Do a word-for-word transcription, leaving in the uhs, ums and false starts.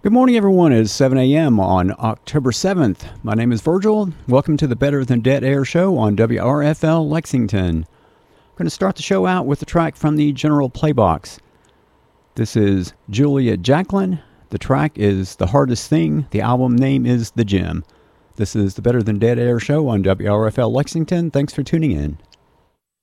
Good morning, everyone. It is seven a.m. on October seventh. My name is Virgil. Welcome to the Better Than Dead Air show on W R F L Lexington. I'm going to start the show out with a track from the General Playbox. This is Julia Jacklin. The track is The Hardest Thing. The album name is The Gym. This is the Better Than Dead Air show on W R F L Lexington. Thanks for tuning in.